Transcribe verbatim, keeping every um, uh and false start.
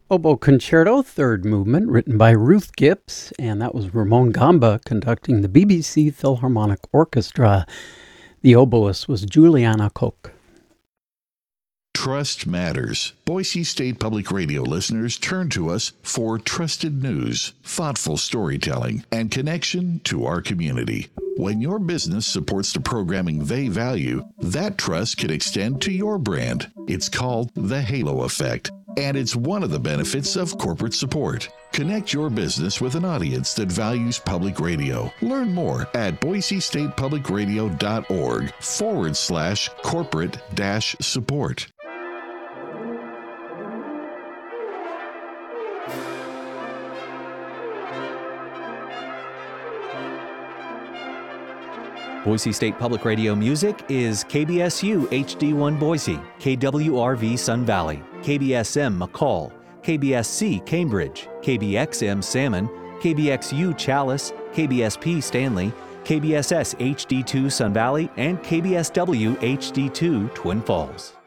Oboe Concerto, third movement, written by Ruth Gibbs, and that was Ramon Gamba conducting the B B C Philharmonic Orchestra. The oboist was Juliana Koch. Trust matters. Boise State Public Radio listeners turn to us for trusted news, thoughtful storytelling, and connection to our community. When your business supports the programming they value, that trust can extend to your brand. It's called the Halo Effect, and it's one of the benefits of corporate support. Connect your business with an audience that values public radio. Learn more at boisestatepublicradio.org forward slash corporate dash support. Boise State Public Radio music is K B S U H D one Boise, K W R V Sun Valley, K B S M McCall, K B S C Cambridge, K B X M Salmon, K B X U Chalice, K B S P Stanley, K B S S H D two Sun Valley, and K B S W H D two Twin Falls.